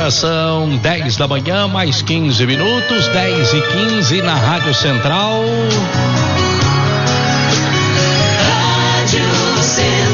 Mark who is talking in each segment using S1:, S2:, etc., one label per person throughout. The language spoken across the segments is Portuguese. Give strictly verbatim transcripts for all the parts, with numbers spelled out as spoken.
S1: Agora são dez da manhã, mais quinze minutos, dez e quinze na Rádio Central.
S2: Rádio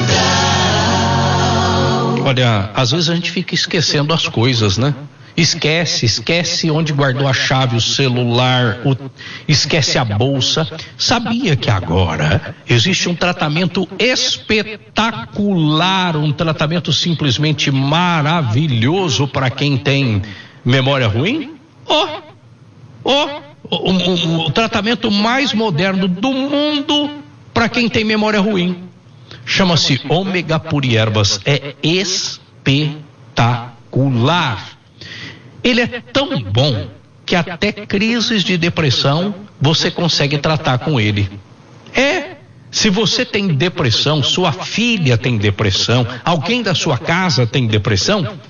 S2: Central.
S1: Olha, às vezes a gente fica esquecendo as coisas, né? Esquece, esquece onde guardou a chave, o celular, o, esquece a bolsa. Sabia que agora existe um tratamento espetacular, um tratamento simplesmente maravilhoso para quem tem memória ruim? Ó, ó, o, o, o tratamento mais moderno do mundo para quem tem memória ruim. Chama-se Ômega Puri Ervas, é espetacular. Ele é tão bom que até crises de depressão você consegue tratar com ele. É, se você tem depressão, sua filha tem depressão, alguém da sua casa tem depressão,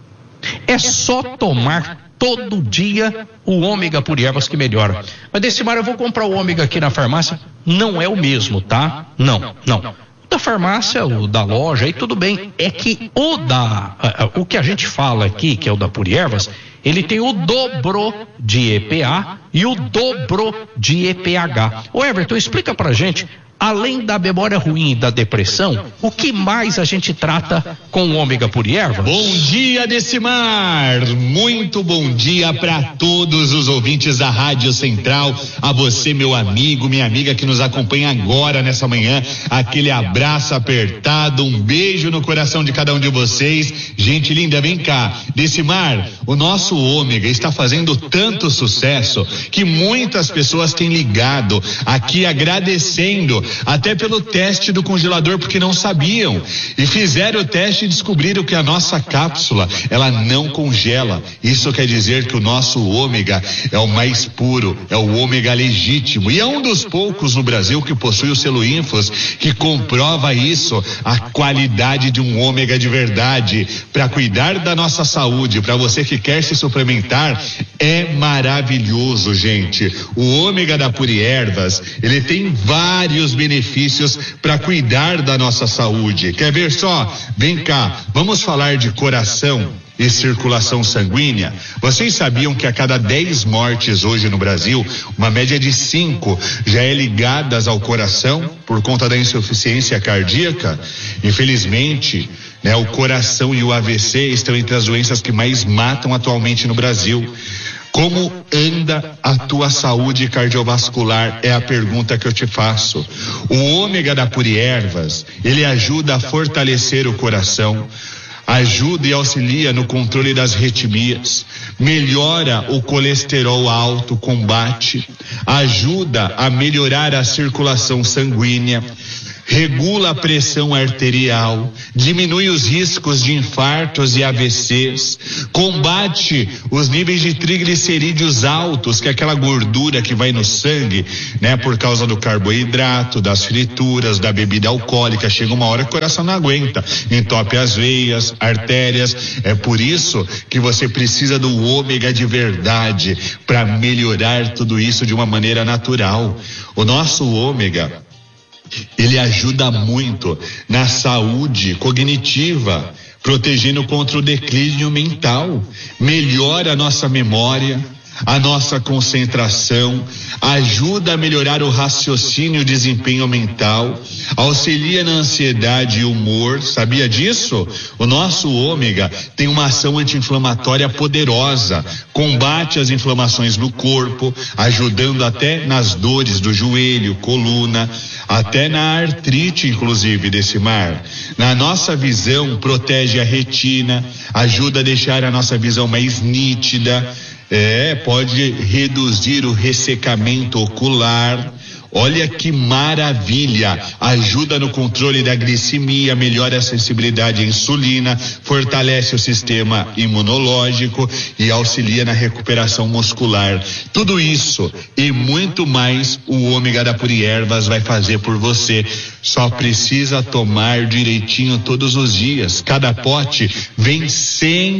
S1: é só tomar todo dia o Ômega Puri Ervas que melhora. Mas Decimar, eu vou comprar o ômega aqui na farmácia, não é o mesmo, tá? Não, não. Da farmácia, o da loja, aí tudo bem. É que o da, uh, o que a gente fala aqui, que é o da Puri Ervas, ele tem o dobro de E P A e o dobro de E P H. Ô Everton, explica pra gente, além da memória ruim e da depressão, o que mais a gente trata com o Ômega Puri Ervas?
S3: Bom dia, Decimar! Muito bom dia para todos os ouvintes da Rádio Central, a você, meu amigo, minha amiga que nos acompanha agora nessa manhã, aquele abraço apertado, um beijo no coração de cada um de vocês. Gente linda, vem cá. Decimar, o nosso ômega está fazendo tanto sucesso que muitas pessoas têm ligado aqui agradecendo até pelo teste do congelador, porque não sabiam e fizeram o teste e descobriram que a nossa cápsula, ela não congela. Isso quer dizer que o nosso ômega é o mais puro, é o ômega legítimo e é um dos poucos no Brasil que possui o selo Infos, que comprova isso, a qualidade de um ômega de verdade. Para cuidar da nossa saúde, para você que quer se suplementar, é maravilhoso, gente. O ômega da Puri Ervas, ele tem vários benefícios para cuidar da nossa saúde. Quer ver só? Vem cá, vamos falar de coração e circulação sanguínea. Vocês sabiam que a cada dez mortes hoje no Brasil, uma média de cinco já é ligadas ao coração por conta da insuficiência cardíaca? Infelizmente, né, o coração e o A V C estão entre as doenças que mais matam atualmente no Brasil. Como anda a tua saúde cardiovascular? É a pergunta que eu te faço. O ômega da Puri Ervas, ele ajuda a fortalecer o coração, ajuda e auxilia no controle das arritmias, melhora o colesterol alto, combate, ajuda a melhorar a circulação sanguínea, regula a pressão arterial, diminui os riscos de infartos e A V Cs, combate os níveis de triglicerídeos altos, que é aquela gordura que vai no sangue, né, por causa do carboidrato, das frituras, da bebida alcoólica. Chega uma hora que o coração não aguenta, entope as veias, artérias. É por isso que você precisa do ômega de verdade para melhorar tudo isso de uma maneira natural. O nosso ômega, ele ajuda muito na saúde cognitiva, protegendo contra o declínio mental, melhora a nossa memória, a nossa concentração, ajuda a melhorar o raciocínio e o desempenho mental, auxilia na ansiedade e humor. Sabia disso? O nosso ômega tem uma ação anti-inflamatória poderosa, combate as inflamações no corpo, ajudando até nas dores do joelho, coluna, até na artrite, inclusive, Decimar. Na nossa visão, protege a retina, ajuda a deixar a nossa visão mais nítida. É, pode reduzir o ressecamento ocular. Olha que maravilha, ajuda no controle da glicemia, melhora a sensibilidade à insulina, fortalece o sistema imunológico e auxilia na recuperação muscular. Tudo isso e muito mais o ômega da Puri Ervas vai fazer por você. Só precisa tomar direitinho todos os dias. Cada pote vem cem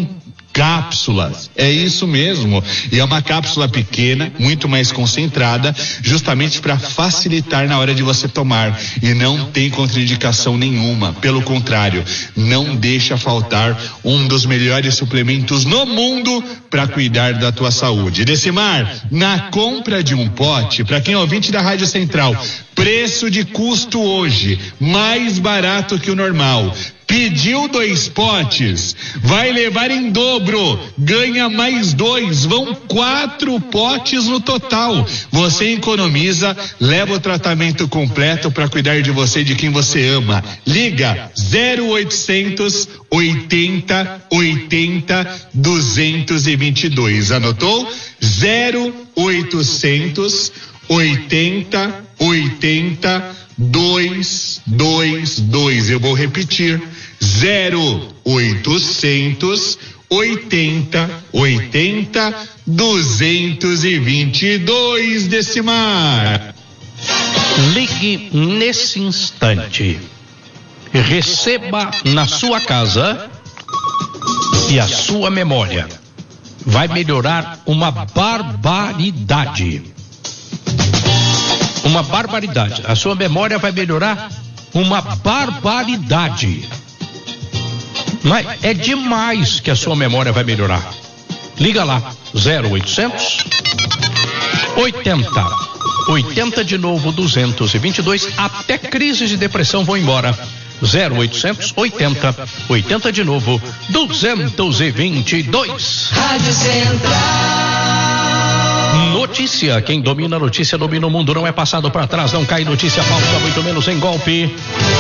S3: cápsulas, é isso mesmo, e é uma cápsula pequena, muito mais concentrada, justamente para facilitar na hora de você tomar, e não tem contraindicação nenhuma, pelo contrário, não deixa faltar um dos melhores suplementos no mundo para cuidar da tua saúde. Decimar, na compra de um pote, para quem é ouvinte da Rádio Central, preço de custo hoje, mais barato que o normal. Pediu dois potes, vai levar em dobro, ganha mais dois, vão quatro potes no total. Você economiza, leva o tratamento completo para cuidar de você e de quem você ama. Liga zero oitocentos oitenta oitenta duzentos e vinte e dois. Anotou? zero oitocentos oitenta oitenta dois dois dois. Eu vou repetir: zero oitocentos oitenta oitenta duzentos e vinte e dois. Decimar.
S1: Ligue nesse instante. Receba na sua casa e a sua memória vai melhorar uma barbaridade. Uma barbaridade. A sua memória vai melhorar uma barbaridade. Não é? É demais que a sua memória vai melhorar. Liga lá, zero oitocentos oitenta oitenta de novo duzentos e vinte e dois. Até crises de depressão vão embora. zero oitocentos oitenta oitenta de novo duzentos e vinte e dois.
S2: Rádio Central.
S1: Notícia, quem domina a notícia domina o mundo, não é passado para trás, não cai notícia falsa, muito menos em golpe.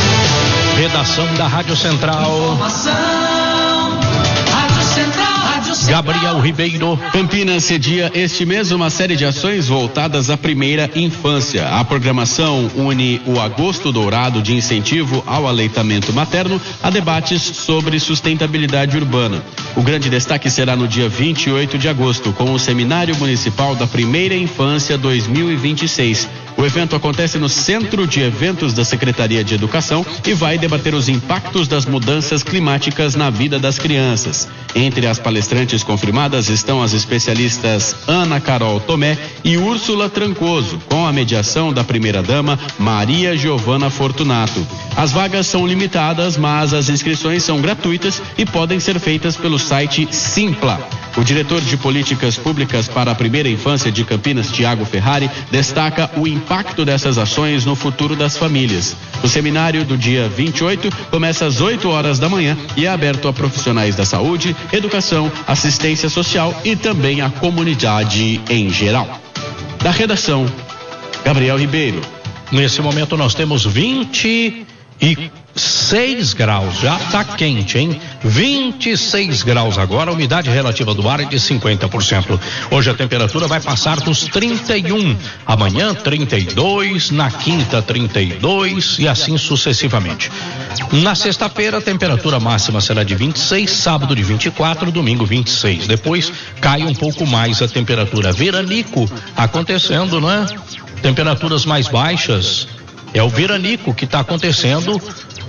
S1: Redação da Rádio Central.
S2: Informação. Rádio Central. Rádio Central.
S1: Gabriel Ribeiro.
S4: Campinas cedia este mês uma série de ações voltadas à primeira infância. A programação une o Agosto Dourado de incentivo ao aleitamento materno a debates sobre sustentabilidade urbana. O grande destaque será no dia vinte e oito de agosto, com o Seminário Municipal da Primeira Infância dois mil e vinte e seis. O evento acontece no Centro de Eventos da Secretaria de Educação e vai debater os impactos das mudanças climáticas na vida das crianças. Entre as palestrantes confirmadas estão as especialistas Ana Carol Tomé e Úrsula Trancoso, com a mediação da primeira-dama Maria Giovana Fortunato. As vagas são limitadas, mas as inscrições são gratuitas e podem ser feitas pelo site Simpla. O diretor de Políticas Públicas para a Primeira Infância de Campinas, Tiago Ferrari, destaca o impacto dessas ações no futuro das famílias. O seminário do dia vinte e oito começa às oito horas da manhã e é aberto a profissionais da saúde, educação, assistência social e também à comunidade em geral. Da redação, Gabriel Ribeiro.
S1: Nesse momento nós temos vinte e seis graus, já tá quente, hein? vinte e seis graus agora, a umidade relativa do ar é de cinquenta por cento. Hoje a temperatura vai passar dos trinta e um, amanhã trinta e dois, na quinta trinta e dois e assim sucessivamente. Na sexta-feira a temperatura máxima será de vinte e seis, sábado de vinte e quatro, domingo vinte e seis. Depois cai um pouco mais a temperatura. Veranico acontecendo, né? Temperaturas mais baixas. É o veranico que está acontecendo,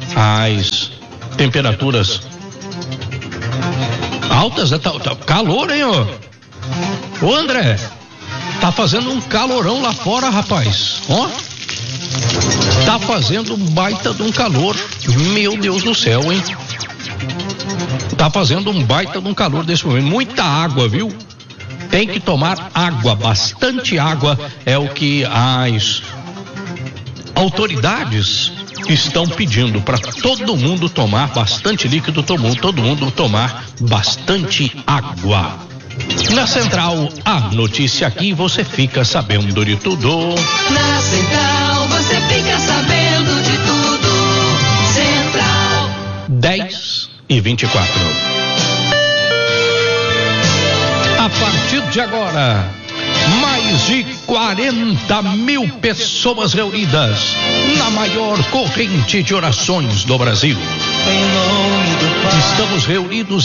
S1: as temperaturas altas, tá, tá calor, hein, ô? Ô, André, tá fazendo um calorão lá fora, rapaz, ó, tá fazendo um baita de um calor, meu Deus do céu, hein? Tá fazendo um baita de um calor desse momento, muita água, viu? Tem que tomar água, bastante água, é o que as autoridades estão pedindo para todo mundo tomar bastante líquido, todo mundo, todo mundo tomar bastante água. Na Central, a notícia aqui você fica sabendo de tudo.
S2: Na Central, você fica sabendo de tudo. Central.
S1: dez e vinte e quatro. A partir de agora, mais de quarenta mil pessoas reunidas na maior corrente de orações do Brasil. Estamos reunidos